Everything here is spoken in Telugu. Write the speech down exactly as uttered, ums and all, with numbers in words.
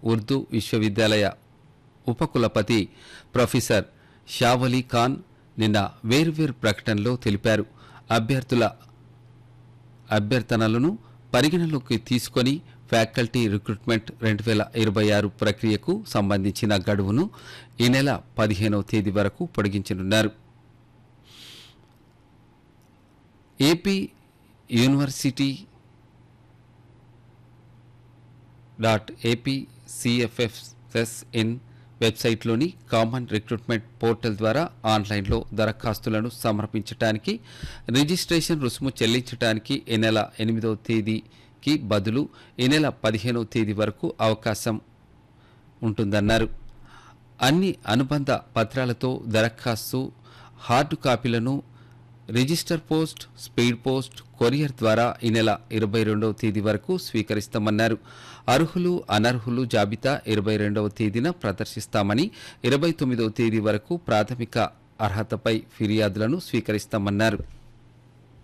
ఉర్దూ విశ్వవిద్యాలయ ఉపకులపతి ప్రొఫెసర్ షావలీ ఖాన్ నిన్న వేర్వేరు ప్రకటనలో తెలిపారు. అభ్యర్థుల అభ్యర్థనలను పరిగణలోకి తీసుకొని ఫ్యాకల్టీ రిక్రూట్మెంట్ రెండు వేల ఇరవై ఆరు ప్రక్రియకు సంబంధించిన గడువును ఈ నెల పదిహేనవ తేదీ వరకు పొడిగించనున్నారు. AP university dot AP సిఎఫ్ఎఫ్ఎస్ in వెబ్సైట్లోని common recruitment portal ద్వారా ఆన్లైన్లో దరఖాస్తులను సమర్పించడానికి, రిజిస్ట్రేషన్ రుసుము చెల్లించడానికి ఈ నెల ఎనిమిదవ తేదీకి బదులు ఈ నెల పదిహేనవ తేదీ వరకు అవకాశం ఉంటుందన్నారు. అన్ని అనుబంధ పత్రాలతో దరఖాస్తు హార్డు కాపీలను register post, speed post, courier ద్వారా ఈ నెల ఇరవై రెండవ తేదీ వరకు స్వీకరిస్తామన్నారు. అర్హులు అనర్హులు జాబితా ఇరవై రెండవ తేదీన ప్రదర్శిస్తామని, ఇరవై తొమ్మిదవ తేదీ వరకు ప్రాథమిక అర్హతపై ఫిర్యాదులను స్వీకరిస్తామన్నారు.